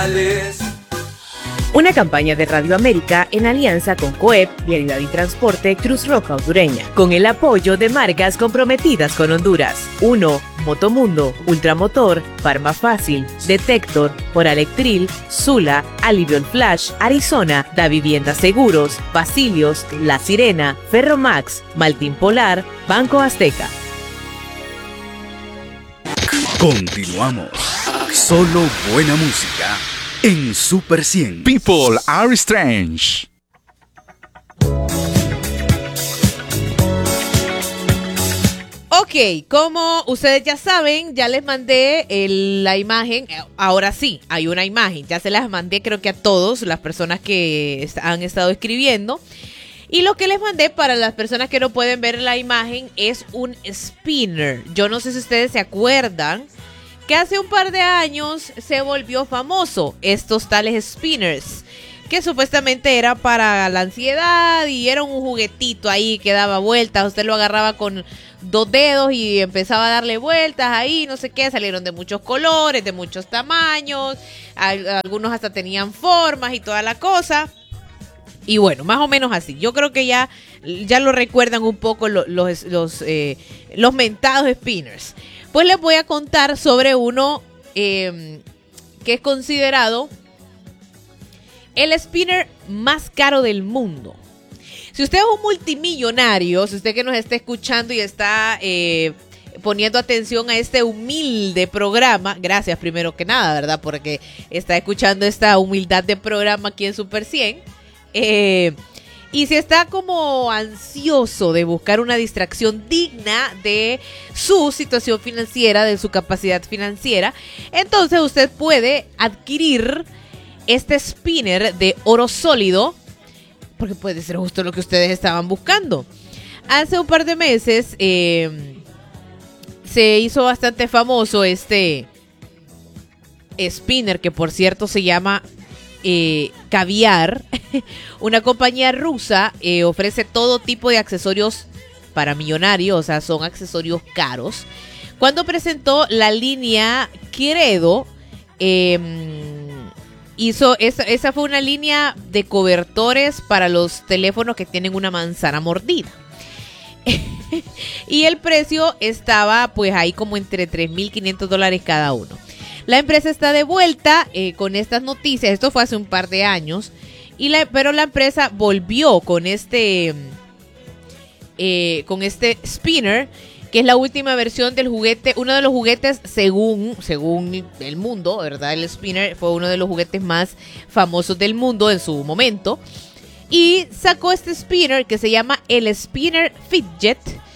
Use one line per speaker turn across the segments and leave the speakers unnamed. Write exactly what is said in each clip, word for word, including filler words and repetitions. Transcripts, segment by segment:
Una campaña de Radio América en alianza con COEP, Vialidad y Transporte Cruz Roja Hondureña, con el apoyo de marcas comprometidas con Honduras. uno. Motomundo, Ultramotor, Farma Fácil, Detector, Oralectril, Zula, Alivion Flash, Arizona, Da Vivienda Seguros, Basilios, La Sirena, Ferromax, Maltín Polar, Banco Azteca.
Continuamos. Solo buena música en Super cien.
People are strange.
Ok, como ustedes ya saben, ya les mandé el, la imagen. Ahora sí, hay una imagen. Ya se las mandé, creo que a todos las personas que est- han estado escribiendo. Y lo que les mandé para las personas que no pueden ver la imagen es un spinner. Yo no sé si ustedes se acuerdan que hace un par de años se volvió famoso estos tales spinners, que supuestamente era para la ansiedad y era un juguetito ahí que daba vueltas. Usted lo agarraba con dos dedos y empezaba a darle vueltas ahí, no sé qué. Salieron de muchos colores, de muchos tamaños, algunos hasta tenían formas y toda la cosa. Y bueno, más o menos así. Yo creo que ya, ya lo recuerdan un poco los, los, los, eh, los mentados spinners. Pues les voy a contar sobre uno eh, que es considerado el spinner más caro del mundo. Si usted es un multimillonario, si usted que nos está escuchando y está eh, poniendo atención a este humilde programa, gracias primero que nada, ¿verdad? Porque está escuchando esta humildad de programa aquí en Super cien. Eh, y si está como ansioso de buscar una distracción digna de su situación financiera, de su capacidad financiera, entonces usted puede adquirir este spinner de oro sólido, porque puede ser justo lo que ustedes estaban buscando. Hace un par de meses eh, se hizo bastante famoso este spinner, que por cierto se llama eh, Caviar. Una compañía rusa eh, ofrece todo tipo de accesorios para millonarios, o sea, son accesorios caros. Cuando presentó la línea Credo, eh, hizo esa, esa fue una línea de cobertores para los teléfonos que tienen una manzana mordida. Y el precio estaba pues ahí como entre tres mil quinientos dólares cada uno. La empresa está de vuelta eh, con estas noticias. Esto fue hace un par de años. Y la, pero la empresa volvió con este, eh, con este spinner, que es la última versión del juguete, uno de los juguetes según, según el mundo, ¿verdad? El spinner fue uno de los juguetes más famosos del mundo en su momento. Y sacó este spinner que se llama el Spinner Fidget.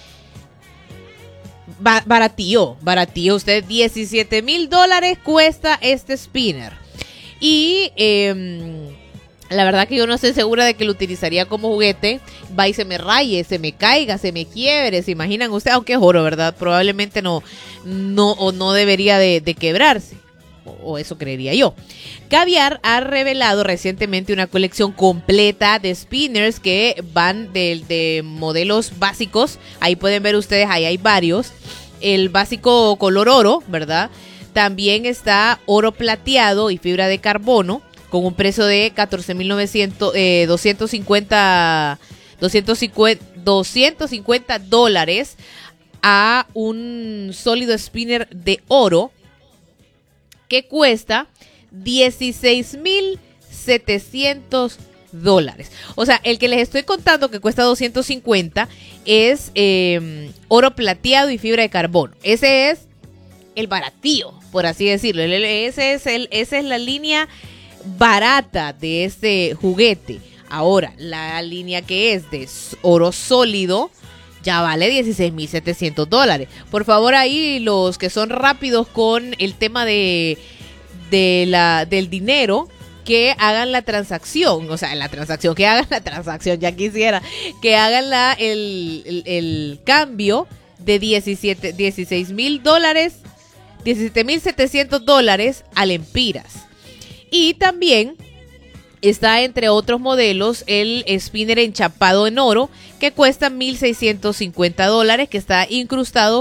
Ba- baratío, baratío. Usted diecisiete mil dólares cuesta este spinner. Y eh, la verdad que yo no estoy segura de que lo utilizaría como juguete. Va y se me raye, se me caiga, se me quiebre. ¿Se imaginan ustedes? Aunque es oro, ¿verdad? Probablemente no, no o no debería de, de quebrarse. O, o eso creería yo. Caviar ha revelado recientemente una colección completa de spinners que van de, de modelos básicos. Ahí pueden ver ustedes, ahí hay varios. El básico color oro, ¿verdad? También está oro plateado y fibra de carbono, con un precio de catorce mil novecientos, eh, doscientos cincuenta, doscientos cincuenta dólares, a un sólido spinner de oro que cuesta dieciséis mil setecientos dólares. O sea, el que les estoy contando que cuesta doscientos cincuenta es eh, oro plateado y fibra de carbono. Ese es el baratío, por así decirlo. Ese es el, esa es la línea barata de este juguete. Ahora, la línea que es de oro sólido ya vale dieciséis mil setecientos dólares. Por favor, ahí los que son rápidos con el tema de, de la, del dinero, que hagan la transacción, o sea, la transacción, que hagan la transacción, ya quisiera, que hagan la, el, el, el cambio de diecisiete, dieciséis mil dólares, diecisiete mil setecientos dólares a lempiras. Y también está, entre otros modelos, el spinner enchapado en oro, que cuesta mil seiscientos cincuenta dólares, que está incrustado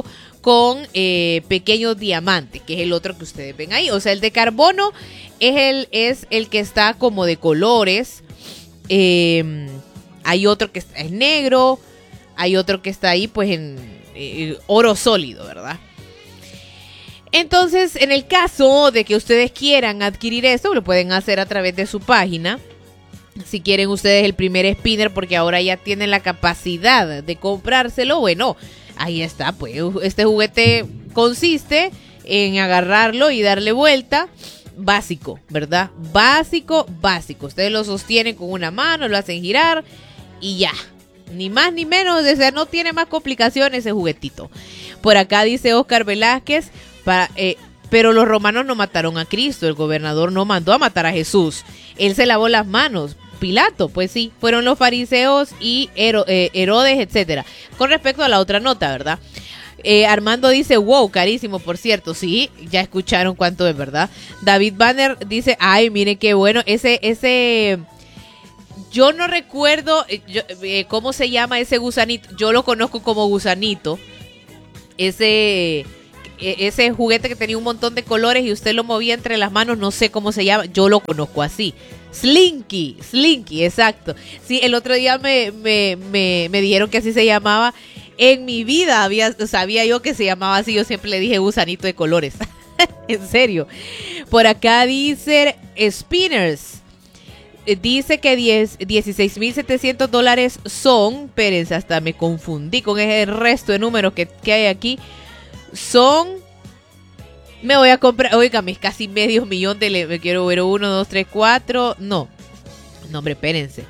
con eh, pequeños diamantes, que es el otro que ustedes ven ahí. O sea, el de carbono es el, es el que está como de colores. Eh, hay otro que es negro, hay otro que está ahí pues en eh, oro sólido, ¿verdad? Entonces, en el caso de que ustedes quieran adquirir esto, lo pueden hacer a través de su página. Si quieren ustedes el primer spinner, porque ahora ya tienen la capacidad de comprárselo, bueno, ahí está, pues este juguete consiste en agarrarlo y darle vuelta. Básico, ¿verdad? Básico, básico. Ustedes lo sostienen con una mano, lo hacen girar y ya. Ni más ni menos, o sea, no tiene más complicaciones ese juguetito. Por acá dice Oscar Velázquez, para, eh, pero los romanos no mataron a Cristo, el gobernador no mandó a matar a Jesús. Él se lavó las manos. Pilato, pues sí, fueron los fariseos y Hero, eh, Herodes, etcétera. Con respecto a la otra nota, ¿verdad? Eh, Armando dice, wow, carísimo, por cierto. Sí, ya escucharon cuánto es, ¿verdad? David Banner dice, ay, miren qué bueno. Ese, ese, yo no recuerdo eh, yo, eh, cómo se llama ese gusanito. Yo lo conozco como gusanito. Ese, ese juguete que tenía un montón de colores y usted lo movía entre las manos, no sé cómo se llama. Yo lo conozco así. Slinky, Slinky, exacto. Sí, el otro día me, me, me, me dijeron que así se llamaba. En mi vida había, sabía yo que se llamaba así. Yo siempre le dije gusanito de colores. En serio. Por acá dice Spinners. Dice que dieciséis mil setecientos dólares son. Espérense, hasta me confundí con el resto de números que, que hay aquí. Son... Me voy a comprar, oigan, es casi medio millón de... Le, me quiero ver uno, dos, tres, cuatro... No, no, hombre, espérense.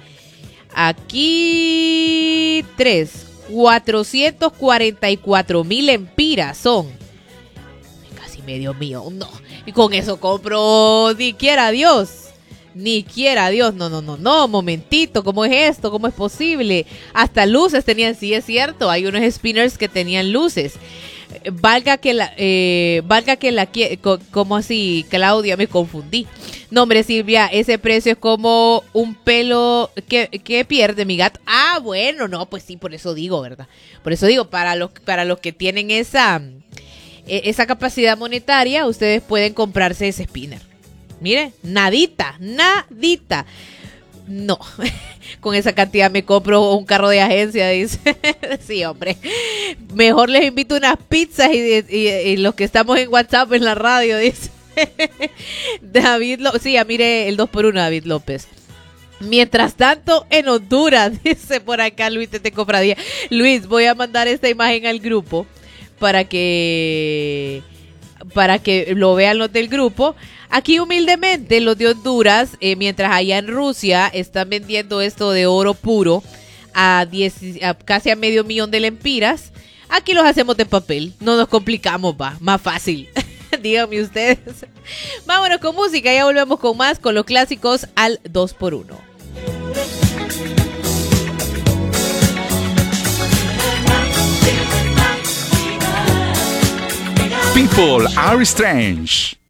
Aquí... Tres. cuatrocientos cuarenta y cuatro mil empiras son. Casi medio millón, no. Y con eso compro... Ni quiera Dios. Ni quiera Dios. No, no, no, no. Momentito, ¿cómo es esto? ¿Cómo es posible? Hasta luces tenían, sí es cierto. Hay unos spinners que tenían luces. Valga que la, eh, valga que la, como así, Claudia, me confundí. No, hombre, Silvia, ese precio es como un pelo que, que pierde mi gato. Ah, bueno, no, pues sí, por eso digo, ¿verdad? Por eso digo, para los, para los que tienen esa, esa capacidad monetaria, ustedes pueden comprarse ese spinner. Mire, nadita, nadita. No, con esa cantidad me compro un carro de agencia, dice. Sí, hombre. Mejor les invito unas pizzas y, y, y los que estamos en WhatsApp en la radio, dice. David López. Sí, mire el dos por uno, David López. Mientras tanto, en Honduras, dice por acá Luis Tete Cofradía. Luis, voy a mandar esta imagen al grupo para que... para que lo vean los del grupo. Aquí humildemente los de Honduras, eh, mientras allá en Rusia están vendiendo esto de oro puro a, diez, a casi a medio millón de lempiras, aquí los hacemos de papel, no nos complicamos, va, más fácil. Díganme ustedes. Vámonos con música, ya volvemos con más, con los clásicos al dos por uno.
People are strange.